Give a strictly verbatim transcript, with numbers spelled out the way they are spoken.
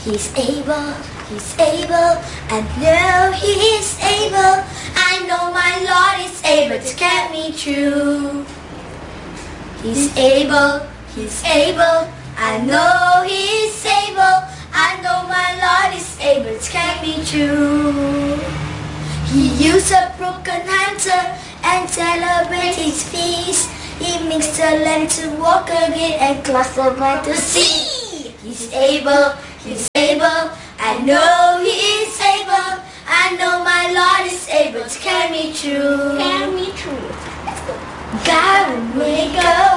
He's able, he's able, I know he is able. I know my Lord is able to carry me through. He's able, he's able, I know he is able. I know my Lord is able to carry me through. He used a broken hunter and celebrate his feast. He makes the land to walk again and cross the right to sea. He's able, he's able, I know he is able. I know my Lord is able to carry me through. Carry me through. God will make a